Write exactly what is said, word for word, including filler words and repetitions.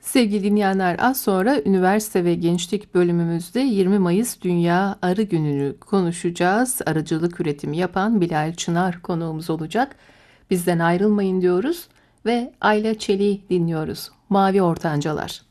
Sevgili dinleyenler, az sonra üniversite ve gençlik bölümümüzde yirmi Mayıs Dünya Arı Günü'nü konuşacağız. Arıcılık üretimi yapan Bilal Çınar konuğumuz olacak. Bizden ayrılmayın diyoruz ve Ayla Çelik'i dinliyoruz. Mavi Ortancalar.